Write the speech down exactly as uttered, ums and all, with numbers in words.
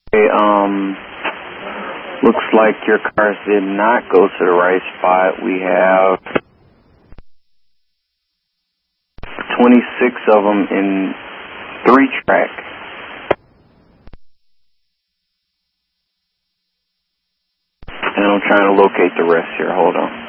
Okay, um, looks like your cars did not go to the right spot. We have twenty-six of them in three track. And I'm trying to locate the rest here. Hold on.